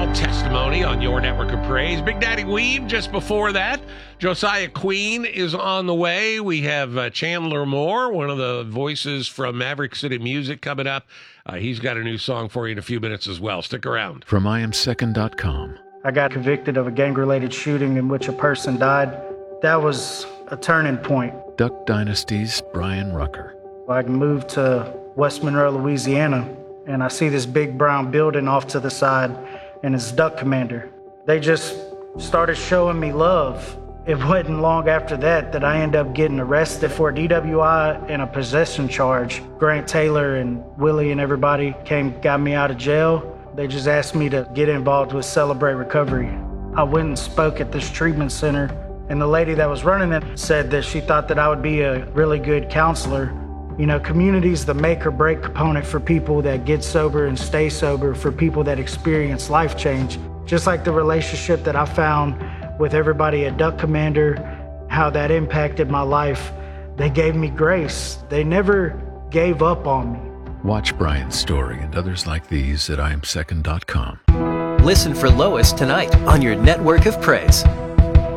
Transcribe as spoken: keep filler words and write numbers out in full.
called Testimony on your network of praise. Big Daddy Weave just before that. Josiah Queen is on the way. We have uh, Chandler Moore, one of the voices from Maverick City Music, coming up. Uh, he's got a new song for you in a few minutes as well. Stick around. From I am second dot com. I got convicted of a gang-related shooting in which a person died. That was a turning point. Duck Dynasty's Brian Rucker. I moved to West Monroe, Louisiana, and I see this big brown building off to the side, and it's Duck Commander. They just started showing me love. It wasn't long after that that I ended up getting arrested for a D W I and a possession charge. Grant Taylor and Willie and everybody came, got me out of jail. They just asked me to get involved with Celebrate Recovery. I went and spoke at this treatment center, and the lady that was running it said that she thought that I would be a really good counselor. You know, community's the make or break component for people that get sober and stay sober, for people that experience life change. Just like the relationship that I found with everybody at Duck Commander, how that impacted my life. They gave me grace. They never gave up on me. Watch Brian's story and others like these at I am second dot com. Listen for Lois tonight on your network of praise.